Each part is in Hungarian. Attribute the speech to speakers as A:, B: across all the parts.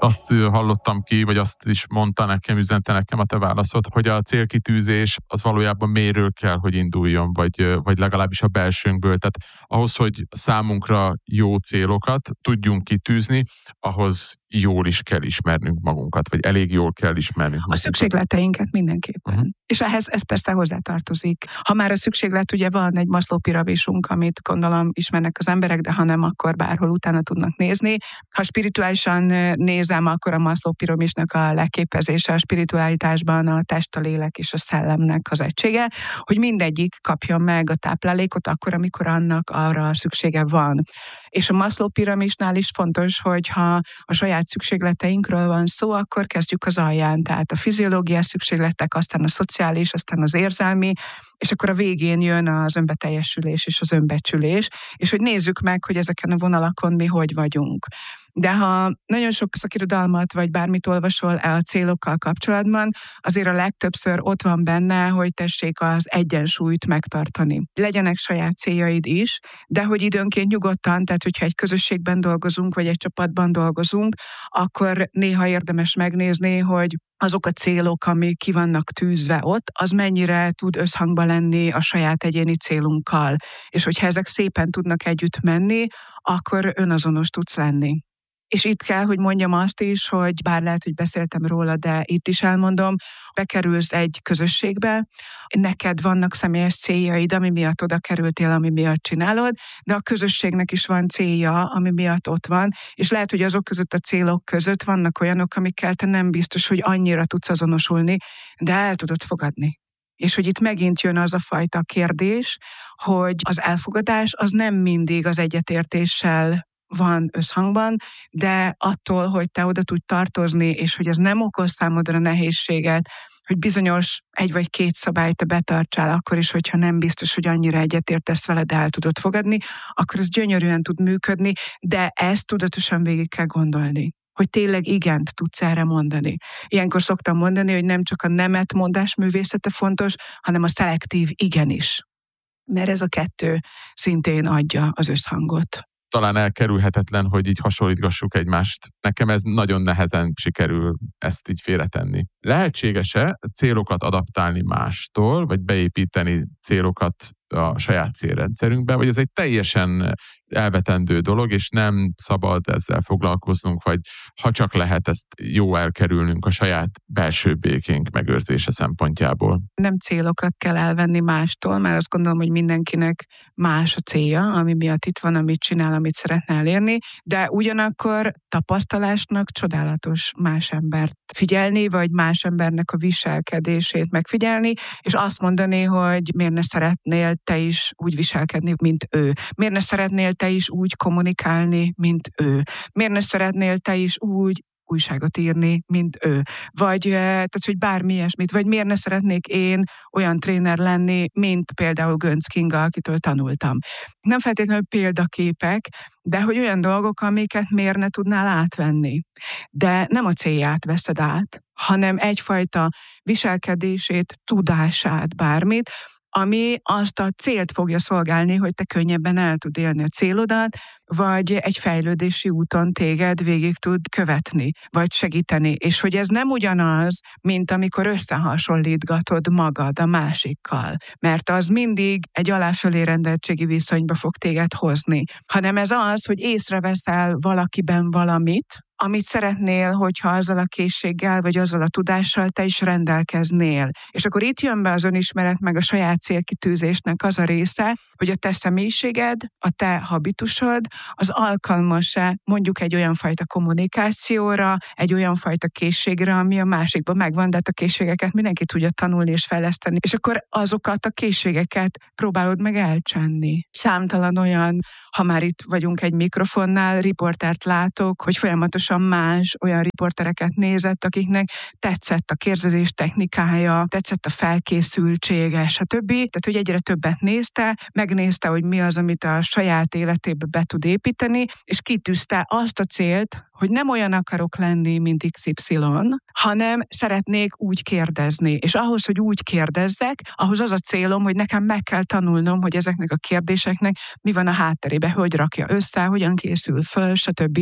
A: azt hallottam ki, vagy azt is mondta nekem, üzente nekem a te válaszod, hogy a célkitűzés az valójában mélyről kell, hogy induljon, vagy legalábbis a belsőnkből. Tehát ahhoz, hogy számunkra jó célokat tudjunk kitűzni, ahhoz jól is kell ismernünk magunkat, vagy elég jól kell ismernünk magunkat.
B: A szükségleteinket mindenképpen. És ehhez ez persze hozzátartozik. Ha már a szükséglet, ugye van egy Maslow piramisunk, amit gondolom ismernek az emberek, de ha nem, akkor bárhol utána tudnak nézni. Ha spirituálisan nézem, akkor a Maslow piramisnak a leképezése a spiritualitásban a test, a lélek és a szellemnek az egysége, hogy mindegyik kapja meg a táplálékot akkor, amikor annak arra szüksége van. És a Maslow piramisnál is fontos, hogy ha a saját szükségleteinkről van szó, akkor kezdjük az alján, tehát a fiziológiás szükségletek, aztán a szociális, aztán az érzelmi, és akkor a végén jön az önbeteljesülés és az önbecsülés, és hogy nézzük meg, hogy ezeken a vonalakon mi hogy vagyunk. De ha nagyon sok szakirodalmat vagy bármit olvasol a célokkal kapcsolatban, azért a legtöbbször ott van benne, hogy tessék az egyensúlyt megtartani. Legyenek saját céljaid is, de hogy időnként nyugodtan, tehát hogyha egy közösségben dolgozunk, vagy egy csapatban dolgozunk, akkor néha érdemes megnézni, hogy azok a célok, amik ki vannak tűzve ott, az mennyire tud összhangban lenni a saját egyéni célunkkal. És hogyha ezek szépen tudnak együtt menni, akkor önazonos tudsz lenni. És itt kell, hogy mondjam azt is, hogy bár lehet, hogy beszéltem róla, de itt is elmondom, bekerülsz egy közösségbe, neked vannak személyes céljaid, ami miatt oda kerültél, ami miatt csinálod, de a közösségnek is van célja, ami miatt ott van, és lehet, hogy azok között a célok között vannak olyanok, amikkel te nem biztos, hogy annyira tudsz azonosulni, de el tudod fogadni. És hogy itt megint jön az a fajta kérdés, hogy az elfogadás az nem mindig az egyetértéssel van összhangban, de attól, hogy te oda tudj tartozni, és hogy ez nem okoz számodra nehézséget, hogy bizonyos egy vagy két szabályt te betartsál, akkor is, hogyha nem biztos, hogy annyira egyetértesz vele, de el tudod fogadni, akkor ez gyönyörűen tud működni, de ezt tudatosan végig kell gondolni, hogy tényleg igent tudsz erre mondani. Ilyenkor szoktam mondani, hogy nem csak a nemet mondás művészete fontos, hanem a szelektív igen is. Mert ez a kettő szintén adja az összhangot.
A: Talán elkerülhetetlen, hogy így hasonlítgassuk egymást. Nekem ez nagyon nehezen sikerül ezt így félretenni. Lehetséges-e célokat adaptálni mástól, vagy beépíteni célokat a saját célrendszerünkbe, vagy ez egy teljesen elvetendő dolog, és nem szabad ezzel foglalkoznunk, vagy ha csak lehet, ezt jó elkerülnünk a saját belső békénk megőrzése szempontjából.
B: Nem célokat kell elvenni mástól, mert azt gondolom, hogy mindenkinek más a célja, ami miatt itt van, amit csinál, amit szeretne elérni, de ugyanakkor tapasztalásnak csodálatos más embert figyelni, vagy más embernek a viselkedését megfigyelni, és azt mondani, hogy miért ne szeretnél te is úgy viselkedni, mint ő. Miért ne szeretnél te is úgy kommunikálni, mint ő. Miért ne szeretnél te is úgy újságot írni, mint ő. Vagy tehát, hogy bármi ilyesmit. Vagy miért ne szeretnék én olyan tréner lenni, mint például Gönc Kinga, akitől tanultam. Nem feltétlenül példaképek, de hogy olyan dolgok, amiket miért ne tudnál átvenni. De nem a célját veszed át, hanem egyfajta viselkedését, tudását, bármit, ami azt a célt fogja szolgálni, hogy te könnyebben el tud élni a célodat, vagy egy fejlődési úton téged végig tud követni, vagy segíteni. És hogy ez nem ugyanaz, mint amikor összehasonlítgatod magad a másikkal, mert az mindig egy alá-fölé rendeltségi viszonyba fog téged hozni, hanem ez az, hogy észreveszel valakiben valamit, amit szeretnél, hogyha azzal a készséggel, vagy azzal a tudással te is rendelkeznél. És akkor itt jön be az önismeret, meg a saját célkitűzésnek az a része, hogy a te személyiséged, a te habitusod, az alkalmas-e mondjuk egy olyan fajta kommunikációra, egy olyan fajta készségre, ami a másikban megvan, de hát a készségeket mindenki tudja tanulni és fejleszteni. És akkor azokat a készségeket próbálod meg elcsenni. Számtalan olyan, ha már itt vagyunk egy mikrofonnál, riportert látok, hogy folyamatosan más olyan riportereket nézett, akiknek tetszett a kérdezés technikája, tetszett a felkészültsége, stb. Tehát, hogy egyre többet nézte, megnézte, hogy mi az, amit a saját életébe be tud építeni, és kitűzte azt a célt, hogy nem olyan akarok lenni, mint XY, hanem szeretnék úgy kérdezni. És ahhoz, hogy úgy kérdezzek, ahhoz az a célom, hogy nekem meg kell tanulnom, hogy ezeknek a kérdéseknek mi van a hátterébe, hogy rakja össze, hogyan készül föl, stb.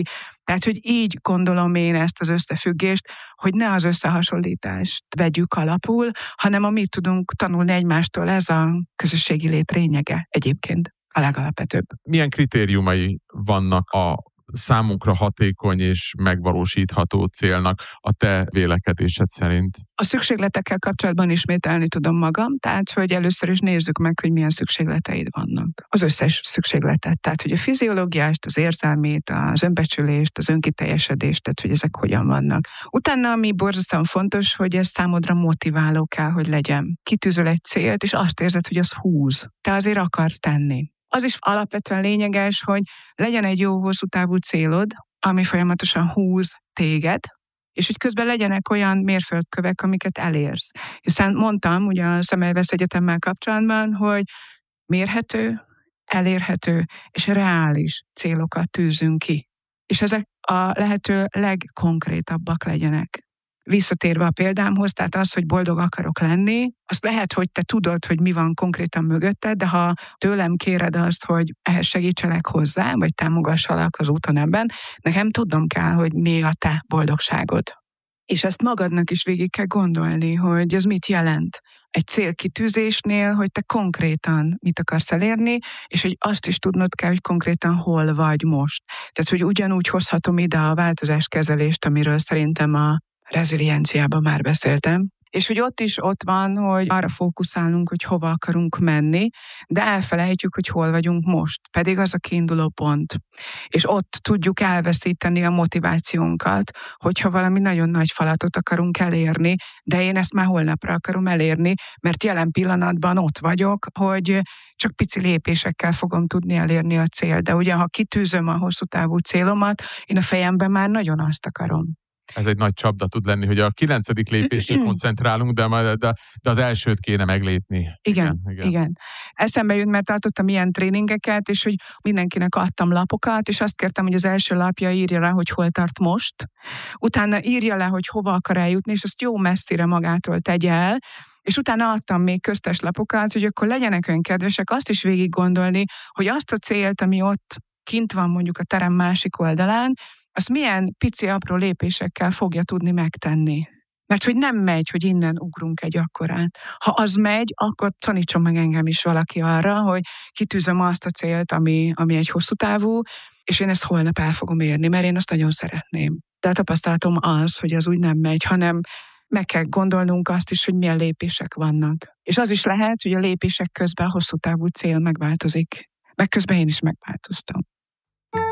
B: Tehát, hogy így gondolom én ezt az összefüggést, hogy ne az összehasonlítást vegyük alapul, hanem amit tudunk tanulni egymástól, ez a közösségi lét lényege egyébként a legalapvetőbb.
A: Milyen kritériumai vannak a számunkra hatékony és megvalósítható célnak a te vélekedésed szerint?
B: A szükségletekkel kapcsolatban ismételni tudom magam, tehát hogy először is nézzük meg, hogy milyen szükségleteid vannak. Az összes szükségletet, tehát hogy a fiziológiást, az érzelmét, az önbecsülést, az önkiteljesedést, tehát hogy ezek hogyan vannak. Utána, ami borzasztóan fontos, hogy ez számodra motiváló kell, hogy legyen. Kitűzöl egy célt, és azt érzed, hogy az húz. Te azért akarsz tenni. Az is alapvetően lényeges, hogy legyen egy jó hosszú távú célod, ami folyamatosan húz téged, és hogy közben legyenek olyan mérföldkövek, amiket elérsz. Hiszen mondtam ugye a Semmelweis Egyetemmel kapcsolatban, hogy mérhető, elérhető és reális célokat tűzünk ki. És ezek a lehető legkonkrétabbak legyenek. Visszatérve a példámhoz, tehát az, hogy boldog akarok lenni, azt lehet, hogy te tudod, hogy mi van konkrétan mögötted, de ha tőlem kéred azt, hogy ehhez segítselek hozzá, vagy támogassalak az úton ebben, nekem tudnom kell, hogy mi a te boldogságod. És ezt magadnak is végig kell gondolni, hogy ez mit jelent egy célkitűzésnél, hogy te konkrétan mit akarsz elérni, és hogy azt is tudnod kell, hogy konkrétan hol vagy most. Tehát, hogy ugyanúgy hozhatom ide a változáskezelést, amiről szerintem a rezilienciában már beszéltem, és hogy ott van, hogy arra fókuszálunk, hogy hova akarunk menni, de elfelejtjük, hogy hol vagyunk most, pedig az a kiinduló pont. És ott tudjuk elveszíteni a motivációnkat, hogyha valami nagyon nagy falatot akarunk elérni, de én ezt már holnapra akarom elérni, mert jelen pillanatban ott vagyok, hogy csak pici lépésekkel fogom tudni elérni a cél. De ugye, ha kitűzöm a hosszú távú célomat, én a fejemben már nagyon azt akarom.
A: Ez egy nagy csapda tud lenni, hogy a 9. lépésre koncentrálunk, de az elsőt kéne meglépni.
B: Igen. Eszembe jut, mert tartottam ilyen tréningeket, és hogy mindenkinek adtam lapokat, és azt kértem, hogy az első lapja írja le, hogy hol tart most. Utána írja le, hogy hova akar eljutni, és azt jó messzire magától tegye el. És utána adtam még köztes lapokat, hogy akkor legyenek olyan kedvesek azt is végig gondolni, hogy azt a célt, ami ott kint van mondjuk a terem másik oldalán, azt milyen pici apró lépésekkel fogja tudni megtenni. Mert hogy nem megy, hogy innen ugrunk egy akkorát. Ha az megy, akkor tanítson meg engem is valaki arra, hogy kitűzöm azt a célt, ami egy hosszú távú, és én ezt holnap el fogom érni, mert én azt nagyon szeretném. De a tapasztalatom az, hogy az úgy nem megy, hanem meg kell gondolnunk azt is, hogy milyen lépések vannak. És az is lehet, hogy a lépések közben a hosszú távú cél megváltozik. Meg közben én is megváltoztam.